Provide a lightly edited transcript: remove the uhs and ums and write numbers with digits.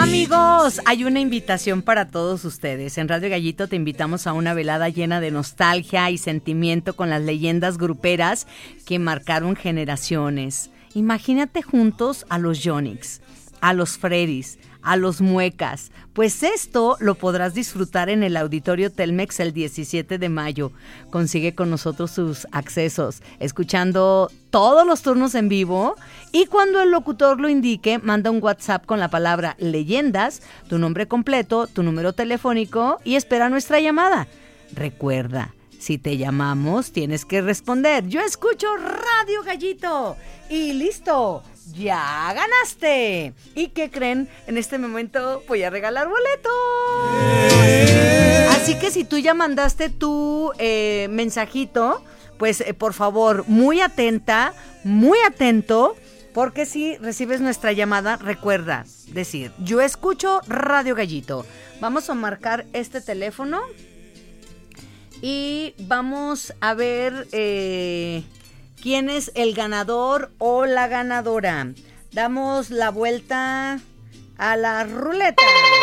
Amigos, hay una invitación para todos ustedes. En Radio Gallito te invitamos a una velada llena de nostalgia y sentimiento con las leyendas gruperas que marcaron generaciones. Imagínate juntos a los Yonix, a los Freddys, a los Muecas. Pues esto lo podrás disfrutar en el Auditorio Telmex el 17 de mayo. Consigue con nosotros tus accesos, escuchando todos los turnos en vivo, y cuando el locutor lo indique, manda un WhatsApp con la palabra leyendas, tu nombre completo, tu número telefónico y espera nuestra llamada. Recuerda, si te llamamos, tienes que responder: yo escucho Radio Gallito. Y listo, ya ganaste. ¿Y qué creen? En este momento voy a regalar boletos. Así que si tú ya mandaste tu mensajito, pues por favor, muy atenta, muy atento, porque si recibes nuestra llamada, recuerda decir: yo escucho Radio Gallito. Vamos a marcar este teléfono y vamos a ver quién es el ganador o la ganadora. Damos la vuelta a la ruleta.